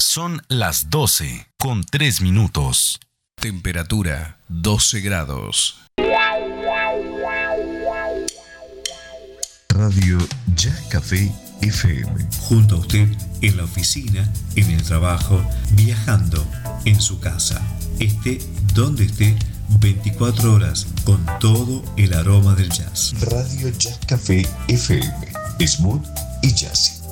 Son las 12:03. Temperatura 12 grados. Radio Ya Café FM. Junto a usted en la oficina, en el trabajo, viajando, en su casa. Esté donde esté, 24 horas con todo el aroma del jazz. Radio Ya Café FM. Smooth y jazzy.